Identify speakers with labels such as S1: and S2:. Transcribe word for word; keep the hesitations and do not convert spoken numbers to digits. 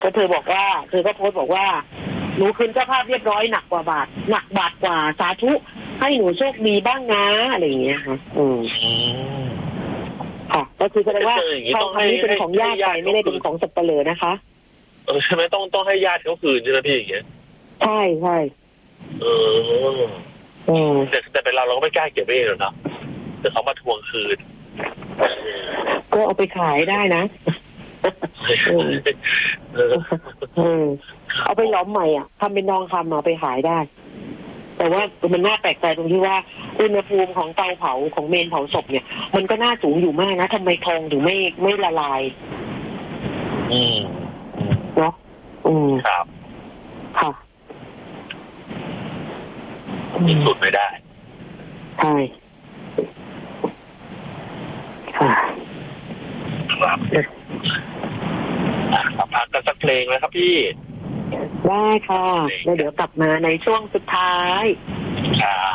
S1: ก็เธอบอกว่าเธอก็โพสต์บอกว่าหนูคืนเจ้าภาพเรียบร้อยหนักกว่าบาทหนักบาทกว่าสาธุให้หนูโชคดีบ้างนะอะไรอย่างเงี้ยค่ะอืมค่ะก็คือแสดงว่าทองคำนี้เป็นของญาติไปไม่ได้เป็นของสับปะเลอนะคะ
S2: เออใช่ไหมต้องต้องให้ญาติเขาคืนใช่ไหมพี่อย่างเงี้ย
S1: ใช่ใช่
S2: เอออืมแต่แต่เป็นเราเราก็ไม่กล้าเก็บไว้เองหรอกเนาะแต่เขามาทวงคืน
S1: ก็เอาไปขายได้นะเออเอาไปล้อมใหม่อ่ะทำเป็นทองคำเอาไปขายได้แต่ว่ามันน่าแปลกใจตรงที่ว่าอุณหภูมิของเตาเผาของเมนเผาศพเนี่ยมันก็น่าสูงอยู่มากนะทำไมทองถึงไม่ไม่ละลาย
S2: อืม
S1: เนาะอืม
S2: ครับ
S1: ค่ะ
S2: พิสูจน์ไม่ได้
S1: ใช่ค่ะ
S2: ครับพักกันสักเพลงแล้วครับพี่
S1: ได้ค่ะแล้วเดี๋ยวกลับมาในช่วงสุดท้าย
S2: ครับ